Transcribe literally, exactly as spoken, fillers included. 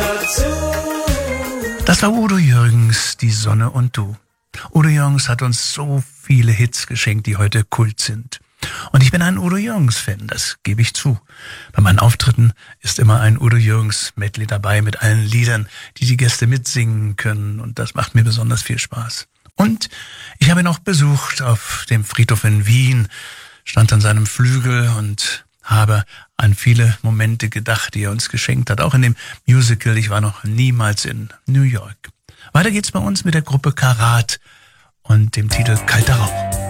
Das war Udo Jürgens, Die Sonne und du. Udo Jürgens hat uns so viele Hits geschenkt, die heute Kult sind. Und ich bin ein Udo Jürgens-Fan, das gebe ich zu. Bei meinen Auftritten ist immer ein Udo Jürgens-Medley dabei mit allen Liedern, die die Gäste mitsingen können. Und das macht mir besonders viel Spaß. Und ich habe ihn auch besucht auf dem Friedhof in Wien, stand an seinem Flügel und habe an viele Momente gedacht, die er uns geschenkt hat. Auch in dem Musical, ich war noch niemals in New York. Weiter geht's bei uns mit der Gruppe Karat und dem Titel Kalter Rauch.